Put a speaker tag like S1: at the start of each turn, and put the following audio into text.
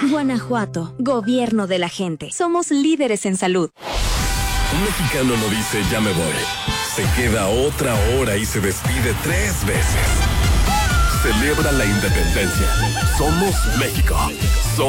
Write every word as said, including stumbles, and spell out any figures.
S1: Guanajuato, gobierno de la gente. Somos líderes en salud.
S2: Un mexicano no dice ya me voy. Se queda otra hora y se despide tres veces. Celebra la independencia. Somos México. Somos